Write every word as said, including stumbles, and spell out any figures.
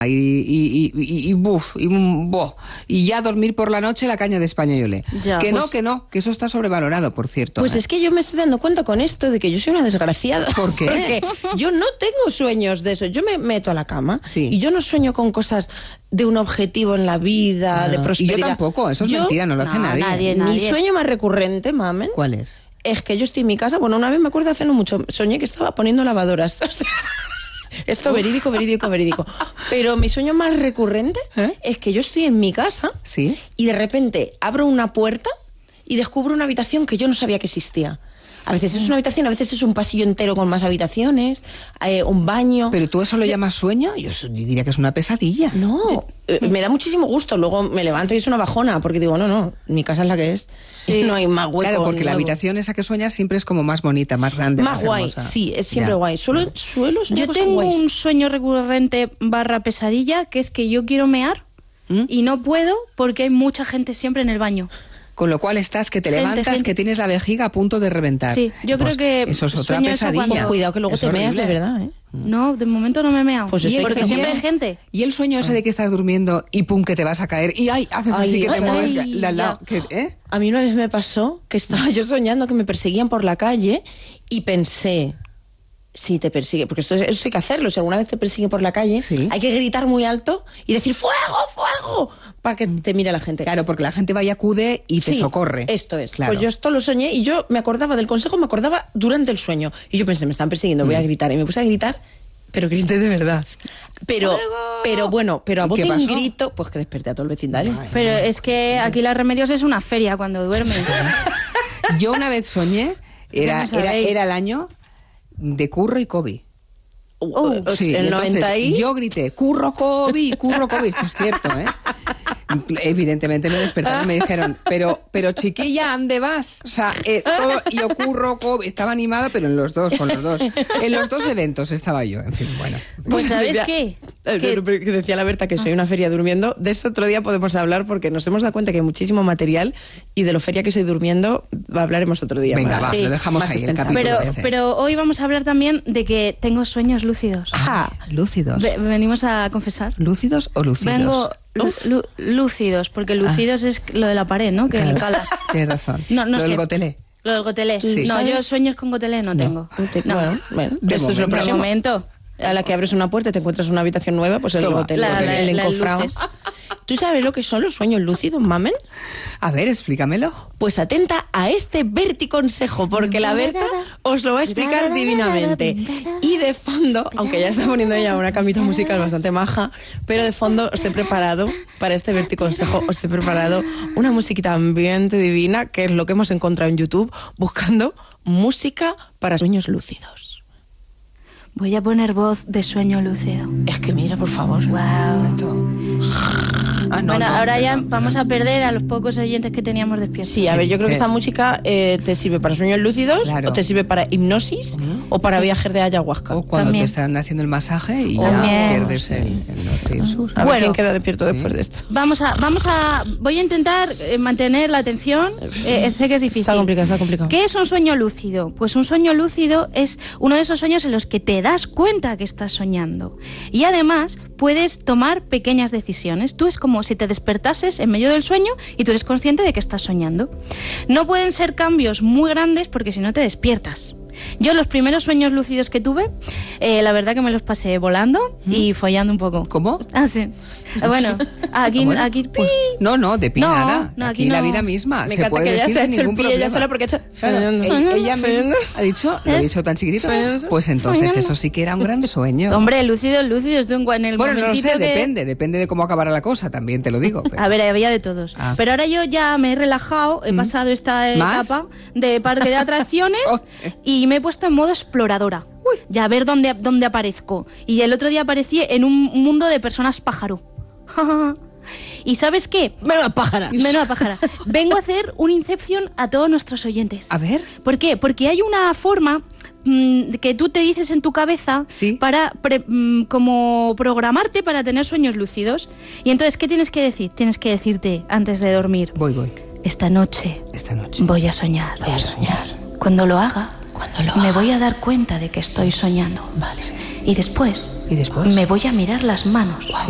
Y, y, y, y, buf, y, boh, y ya dormir por la noche la caña de España y olé. Ya, que pues, no, que no, que eso está sobrevalorado, por cierto. Pues ¿eh? Es que yo me estoy dando cuenta con esto de que yo soy una desgraciada. ¿Por qué? Porque yo no tengo sueños de eso. Yo me meto a la cama sí. y yo no sueño con cosas de un objetivo en la vida, no. de prosperidad. Y yo tampoco, eso es yo, mentira, no lo hace no, nadie. nadie. Mi nadie. sueño más recurrente, mamen. ¿Cuál es? Es que yo estoy en mi casa, bueno, una vez me acuerdo hace no mucho, soñé que estaba poniendo lavadoras. O sea, esto verídico, verídico, verídico. Pero mi sueño más recurrente ¿Eh? es que yo estoy en mi casa ¿Sí? y de repente abro una puerta y descubro una habitación que yo no sabía que existía. A veces es una habitación, a veces es un pasillo entero con más habitaciones, eh, un baño. ¿Pero tú eso lo llamas sueño? Yo diría que es una pesadilla. No, eh, me da muchísimo gusto. Luego me levanto y es una bajona, porque digo, no, no, mi casa es la que es. Sí. No hay más hueco. Claro, porque nuevo. La habitación esa que sueñas siempre es como más bonita, más grande, más, más guay, hermosa. Sí, es siempre ya. guay. Suelo, suelo Yo tengo guays. un sueño recurrente barra pesadilla, que es que yo quiero mear ¿Mm? y no puedo porque hay mucha gente siempre en el baño. Con lo cual estás que te gente, levantas, gente. que tienes la vejiga a punto de reventar. Sí, yo pues creo que eso es otra pesadilla. Pues cuidado que luego es te horrible. meas de verdad, ¿eh? No, de momento no me he meado. Pues ¿Y porque siempre hay gente. Y el sueño ese de que estás durmiendo y pum, que te vas a caer y ay, haces ay, así que ay, te mueves ay, la, la, que, ¿eh? A mí una vez me pasó que estaba yo soñando que me perseguían por la calle y pensé... Si te persigue, porque esto, esto hay que hacerlo. Si alguna vez te persigue por la calle, ¿Sí? hay que gritar muy alto y decir ¡fuego, fuego! Para que te mire la gente. Claro, porque la gente va y acude y te sí, socorre. Esto es. Claro. Pues yo esto lo soñé y yo me acordaba del consejo, me acordaba durante el sueño. Y yo pensé, me están persiguiendo, voy a gritar. Y me puse a gritar, pero grité de verdad. Pero, ¡fuego! pero bueno, pero a voz de un grito, pues que desperté a todo el vecindario. Ay, pero es que aquí Las Remedios es una feria cuando duermes. Yo una vez soñé, era, era, era el año... de Curro y Kobe. Oh, sí, el noventa y... Yo grité, Curro, Kobe, Curro, Kobe. Esto es cierto, ¿eh? Evidentemente me despertaron y me dijeron, pero, pero chiquilla, ¿dónde vas? O sea, eh, todo, yo Curro, Kobe, estaba animado, pero en los dos, con los dos. En los dos eventos estaba yo, en fin, bueno. Pues ¿sabes qué? Que decía la Berta que soy una feria durmiendo. De eso otro día podemos hablar porque nos hemos dado cuenta que hay muchísimo material y de lo feria que soy durmiendo hablaremos otro día. Venga, va, sí, lo dejamos ahí el capítulo pero, este. pero hoy vamos a hablar también de que tengo sueños lúcidos. Ah, lúcidos. Ve, venimos a confesar. ¿Lúcidos o lúcidos? Vengo... Lu, lúcidos, porque lúcidos ah. es lo de la pared, ¿no? Que claro, calas. Tienes razón. No, no lo sé. del gotelé. Lo del gotelé. Sí. No, ¿sabes? Yo sueños con gotelé no tengo. No. No. Bueno, bueno. De esto momento. es lo próximo. De momento. A la que abres una puerta y te encuentras una habitación nueva, pues el gotelé, la, la, el la, encofrado. ¿Tú sabes lo que son los sueños lúcidos, mamen? A ver, explícamelo. Pues atenta a este verticonsejo, porque la Berta os lo va a explicar divinamente. Y de fondo, aunque ya está poniendo ella una camita musical bastante maja, pero de fondo os he preparado, para este verticonsejo, os he preparado una musiquita ambiente divina, que es lo que hemos encontrado en YouTube, buscando música para sueños lúcidos. Voy a poner voz de sueño lúcido. Es que mira, por favor. Wow. Ah, no, bueno, no, ahora no, ya no, no, vamos no. a perder a los pocos oyentes que teníamos despiertos. Sí, a ver, yo creo que esta música eh, te sirve para sueños lúcidos, claro. o te sirve para hipnosis, uh-huh. o para sí. viajes de ayahuasca. O cuando También. te están haciendo el masaje y También. ya pierdes sí. el, el norte y el sur. A bueno, ver quién queda despierto sí. después de esto. Vamos a, vamos a, voy a intentar eh, mantener la atención. Eh, sé que es difícil. Está complicado, está complicado. ¿Qué es un sueño lúcido? Pues un sueño lúcido es uno de esos sueños en los que te das cuenta que estás soñando. Y además puedes tomar pequeñas decisiones. Tú es como si te despertases en medio del sueño y tú eres consciente de que estás soñando. No pueden ser cambios muy grandes porque si no te despiertas. Yo los primeros sueños lúcidos que tuve, eh, la verdad que me los pasé volando ¿Mm? y follando un poco. ¿Cómo? Ah, sí. Bueno, aquí... bueno, aquí pues, no, no, de pi no, nada. No, aquí aquí la no. vida misma. Me se encanta puede que ella decir se ha sin hecho el ningún pie problema. ella sola porque ha hecho... Ella, ella misma ha dicho, lo he dicho tan chiquitito, pues entonces eso sí que era un gran sueño. Hombre, lúcido, lúcido, tú en el bueno, no lo sé, que... depende, depende de cómo acabara la cosa, también te lo digo. Pero... A ver, había de todos. Ah. Pero ahora yo ya me he relajado, he ¿Mm? pasado esta ¿Más? etapa de parque de atracciones oh. y me he puesto en modo exploradora. Uy. Ya a ver dónde, dónde aparezco. Y el otro día aparecí en un mundo de personas pájaro. ¿Y sabes qué? Menuda pájara. Menuda pájara. Vengo a hacer un Inception a todos nuestros oyentes. A ver. ¿Por qué? Porque hay una forma mmm, que tú te dices en tu cabeza ¿Sí? para pre, mmm, como programarte para tener sueños lúcidos. Y entonces, ¿qué tienes que decir? Tienes que decirte antes de dormir. Voy, voy. Esta noche. Esta noche. Voy a soñar. Voy a soñar. Cuando lo haga. Cuando lo me haga. voy a dar cuenta de que estoy soñando. Vale. Sí. Y después. ¿Y después? Me voy a mirar las manos. Wow.